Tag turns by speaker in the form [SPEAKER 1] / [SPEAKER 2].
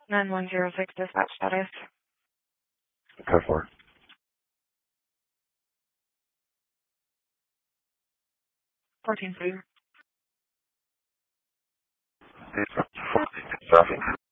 [SPEAKER 1] 9106 dispatch status.
[SPEAKER 2] Go for it.
[SPEAKER 1] 14 2.
[SPEAKER 2] Traffic.